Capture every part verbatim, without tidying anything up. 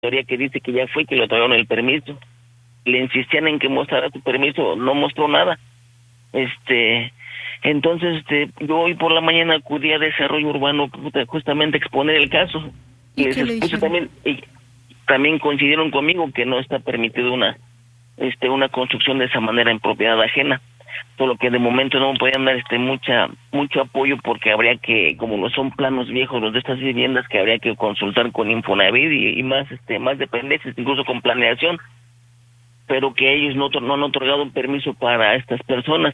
teoría que dice que ya fue, que le otorgaron el permiso. Le insistían en que mostrara su permiso, no mostró nada. Este, entonces, este, yo hoy por la mañana acudí a Desarrollo Urbano justamente a exponer el caso. ¿Y Les qué le expuse dijeron? también, y también coincidieron conmigo que no está permitido una, este, una construcción de esa manera en propiedad ajena. Solo que de momento no podían dar este mucha mucho apoyo porque habría que, como no son planos viejos los de estas viviendas, que habría que consultar con Infonavit y, y más este más dependencias, incluso con planeación, pero que ellos no, no han otorgado un permiso para estas personas.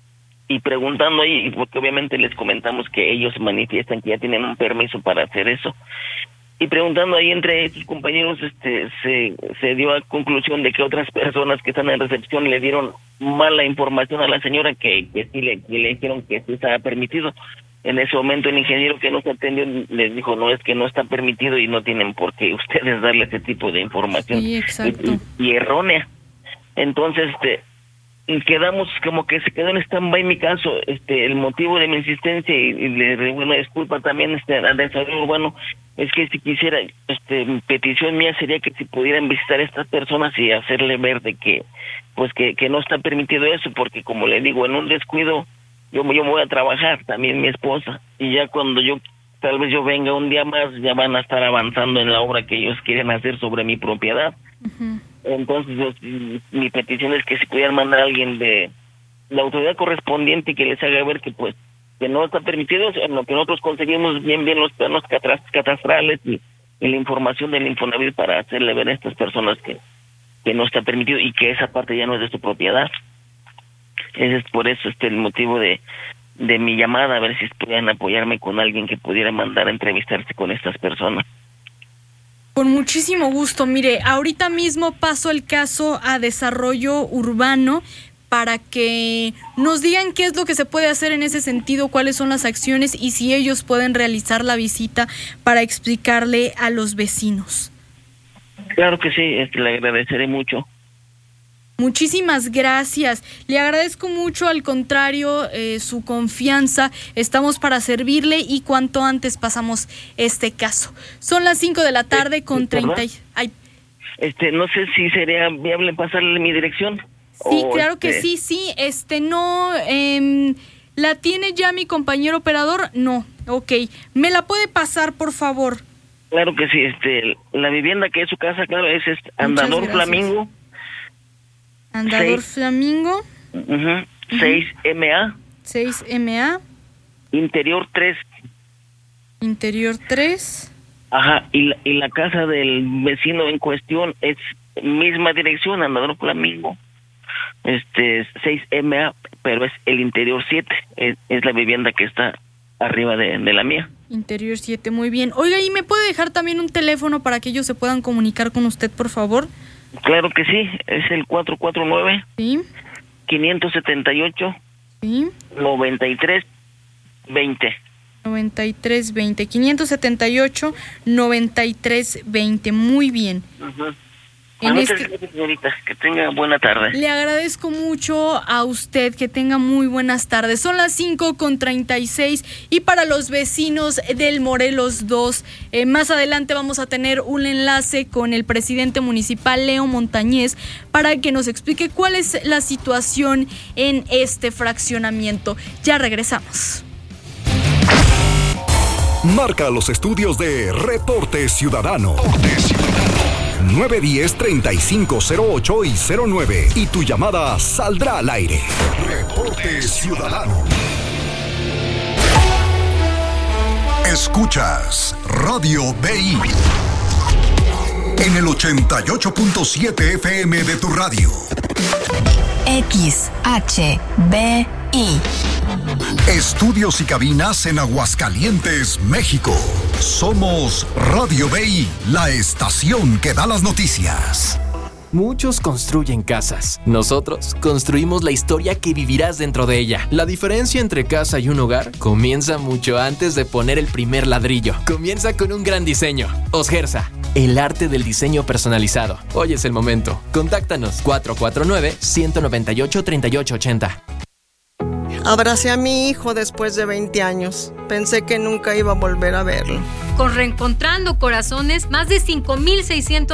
Y preguntando ahí, porque obviamente les comentamos que ellos manifiestan que ya tienen un permiso para hacer eso, y preguntando ahí entre sus compañeros, este se se dio a conclusión de que otras personas que están en recepción le dieron mala información a la señora, que, que sí le, que le dijeron que sí estaba permitido. En ese momento el ingeniero que nos atendió les dijo, no, es que no está permitido y no tienen por qué ustedes darle ese tipo de información. Sí, exacto. Y, y errónea. Entonces, este, quedamos como que se quedó en stand-by mi caso. Este, el motivo de mi insistencia, y, y le una disculpa también este, al Desarrollo Urbano, es que si quisiera, este, mi petición mía sería que si pudieran visitar a estas personas y hacerle ver de que, pues que, que no está permitido eso, porque como le digo, en un descuido, yo, yo me voy a trabajar, también mi esposa, y ya cuando yo, tal vez yo venga un día más, ya van a estar avanzando en la obra que ellos quieren hacer sobre mi propiedad. Uh-huh. Entonces, yo, mi petición es que si pudieran mandar a alguien de la autoridad correspondiente que les haga ver que pues que no está permitido, en lo que nosotros conseguimos bien bien los planos catastrales y, y la información del Infonavit para hacerle ver a estas personas que, que no está permitido y que esa parte ya no es de su propiedad. Ese es por eso este el motivo de, de mi llamada, a ver si pudieran apoyarme con alguien que pudiera mandar a entrevistarse con estas personas. Con muchísimo gusto. Mire, ahorita mismo paso el caso a Desarrollo Urbano para que nos digan qué es lo que se puede hacer en ese sentido, cuáles son las acciones y si ellos pueden realizar la visita para explicarle a los vecinos. Claro que sí, este, le agradeceré mucho. Muchísimas gracias. Le agradezco mucho, al contrario, eh, su confianza. Estamos para servirle y cuanto antes pasamos este caso. Son las cinco de la tarde con treinta. Y... Ay. Este, no sé si sería viable pasarle mi dirección. Sí, o claro este... que sí, sí. Este, no, eh, ¿la tiene ya mi compañero operador? No, ok. ¿Me la puede pasar, por favor? Claro que sí. Este, la vivienda que es su casa, claro, es este, Andador Flamingo. Andador seis, Flamingo. Uh-huh, uh-huh. seis M A. seis M A. Interior tres. Interior tres. Ajá, y la, y la casa del vecino en cuestión es misma dirección, Andador Flamingo. Este, seis M A, pero es el interior siete. Es, es la vivienda que está arriba de, de la mía. Interior siete, muy bien. Oiga, ¿y me puede dejar también un teléfono para que ellos se puedan comunicar con usted, por favor? Claro que sí, es el cuatro cuatro nueve, ¿sí? quinientos setenta y ocho, ¿sí? noventa y tres veinte. noventa y tres veinte, quinientos setenta y ocho, noventa y tres veinte, muy bien. Uh-huh. En Muchas este... gracias, señorita, que tenga buena tarde. Le agradezco mucho a usted, que tenga muy buenas tardes. Son las cinco con treinta y seis y para los vecinos del Morelos dos, eh, más adelante vamos a tener un enlace con el presidente municipal, Leo Montañez, para que nos explique cuál es la situación en este fraccionamiento. Ya regresamos. Marca los estudios de Reporte Ciudadano. nueve uno cero, treinta y cinco cero ocho y cero nueve y tu llamada saldrá al aire. Reporte Ciudadano. Escuchas Radio B I en el ochenta y ocho punto siete F M de tu radio. X H B I. Estudios y cabinas en Aguascalientes, México. Somos Radio B I, la estación que da las noticias. Muchos construyen casas. Nosotros construimos la historia que vivirás dentro de ella. La diferencia entre casa y un hogar comienza mucho antes de poner el primer ladrillo. Comienza con un gran diseño. Osgersa, el arte del diseño personalizado. Hoy es el momento. Contáctanos cuatro cuatro nueve, uno nueve ocho, tres ocho ocho cero. Abracé a mi hijo después de veinte años. Pensé que nunca iba a volver a verlo. Con Reencontrando Corazones, más de cinco mil seiscientos